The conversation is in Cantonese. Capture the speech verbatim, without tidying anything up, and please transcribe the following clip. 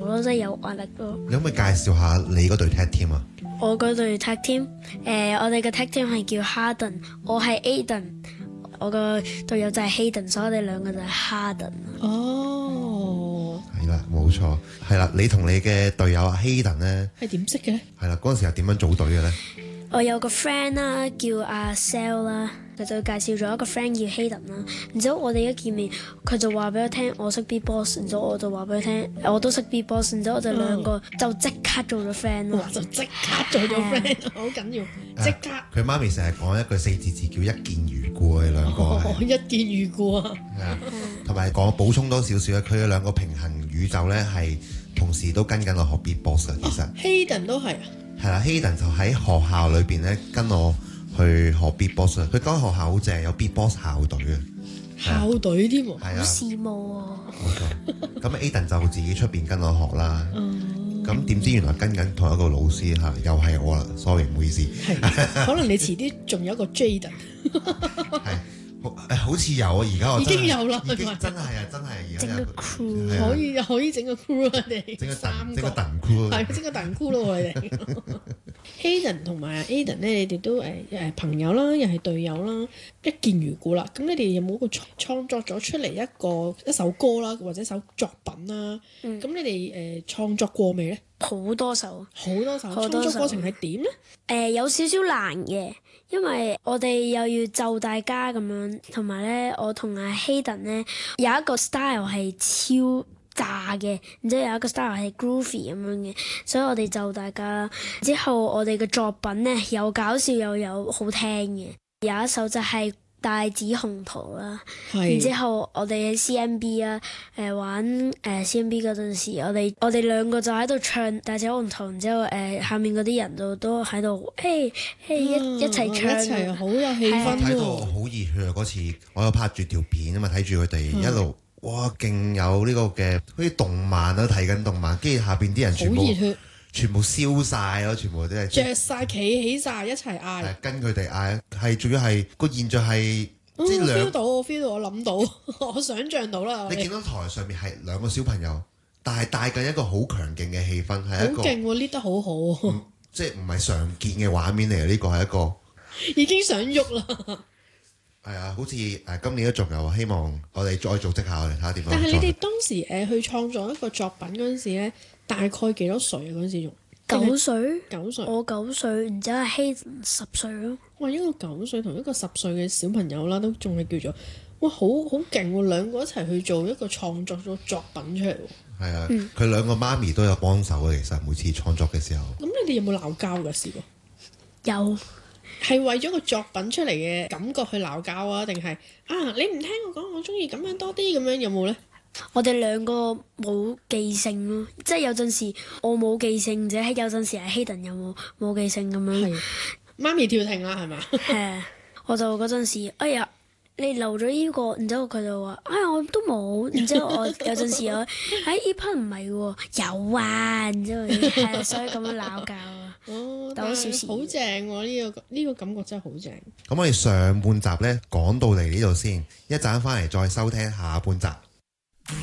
咯，即係有壓力咯。 你可唔可以介紹下你嗰隊 tag team 啊？ 我嗰隊 tag team，誒、呃，我哋嘅 tag team 係叫 Harden，我係 Aiden，我個隊友就係 Hayden，所以我哋兩個就係 Harden。 哦， 係啦，冇錯，係啦。你同你嘅隊友阿 Hayden 咧， 係點識嘅咧？ 係啦，嗰陣時係點樣組隊嘅咧？ 我有個 friend 啦，叫阿 Sel 啦，佢就介紹咗一個 friend 叫 Hayden 啦。然之後我哋一見面，佢就話俾我聽我識 beatbox，然之後我就話俾佢聽我都識 beatbox，然之後我哋兩個就即刻做咗 friend 咯。 哇！就即刻做咗 friend，好緊要，即刻。 佢媽咪成日講一句四字字叫一見如故啊，你兩個哦， 係。 一見如故啊！ 係啊，同埋講補充多少少咧，佢哋兩個平衡宇宙咧係同時都跟緊我學 beatbox 嘅，其實。 Hayden 都係啊。 係啦，Hayden 就喺學校裏邊咧跟我去學 beatbox，佢間學校好正，有 beatbox 校隊嘅。 校隊添喎。 係啊， 好羨慕啊！ 冇錯。咁 Aiden 就自己出邊跟我學啦。咁點知原來跟緊同一個老師嚇，又係我啦，sorry 唔好意思。 係，可能你遲啲仲有一個 Jaden。 係。好誒，好似有啊！而家我已經有啦， 已經真係啊，真係而家有整個 crew 可以可以整個 crew 啊！你整個三鄧整個個鄧 crew 係整個鄧 crew 咯，我哋。Hayden 同埋 Aiden 咧，你哋都誒誒朋友啦，又係隊友啦，一見如故啦。咁你哋有冇個創創作咗出嚟一個一首歌啦，或者一首作品啦？咁、 嗯、 你哋誒創作過未咧？ 好多首， 好多首。 好多首創作過程係點咧？ 誒、呃、有少少難嘅，因為我哋又要就大家咁樣，同埋咧我同阿 Hayden 咧有一個 style 係超炸嘅，然之後有一個 style 係 groovy 咁樣嘅，所以我哋就大家。之後我哋嘅作品咧有搞笑又有好聽嘅，有一首就係帶子鴻圖啦，然之後我哋喺 C M B 啊，誒玩誒 C M B 嗰陣時，我哋我哋兩個就喺度唱帶子鴻圖，然之後誒下面嗰啲人就都喺度誒誒一一齊唱， 一齊好有氣氛睇到喎。 我好熱血啊！嗰次我有拍住條片啊嘛，睇住佢哋一路哇，勁有呢個嘅好似動漫啊，睇緊動漫，跟住下邊啲人全部好熱血， 全部燒晒咯，全部都係着晒企起晒一齊嗌。 係跟佢哋嗌，係仲要係個現象係嗯即係兩 feel 到，我 feel 到，我諗到，我想像到啦。 你見到台上面係兩個小朋友，但係帶緊一個好強勁嘅氣氛，係一個好勁喎，lift 得好好喎， 即係唔係常見嘅畫面嚟嘅。呢個係一個已經想喐啦。 係啊，好似誒今年都仲有，希望我哋再組織下，我哋睇下點樣做。 但係你哋當時誒去創作一個作品嗰陣時咧，大概幾多歲啊？嗰陣時仲九歲， 九歲。 我九歲，然之後 Hayden 十歲咯。 哇！一個九歲同一個十歲嘅小朋友啦，都仲係叫做哇，好好勁喎！兩個一齊去做一個創作咗作品出嚟喎。 係啊，佢兩個媽咪都有幫手嘅，其實每次創作嘅時候。 咁你哋有冇鬧交㗎？試過？ 有， 係為咗個作品出嚟嘅感覺去鬧交啊？定係啊？你唔聽我講，我中意咁樣多啲咁樣，有冇呢？ 我哋兩個冇記性咯，即係有陣時我冇記性，或者係有陣時係 Hayden 有冇冇記性咁樣。 係媽咪跳停啦，係嘛？ 係，我就嗰陣時，哎呀，你留咗呢個，然之後佢就話，哎呀，我都冇，然之後我有陣時我，哎呢 part 唔係喎，有啊，然之後係，所以咁樣鬧交啊。 哦， 但好小事好正喎！呢個呢個感覺真係好正。 咁我哋上半集呢講到嚟呢度先，一陣翻嚟再收聽下半集。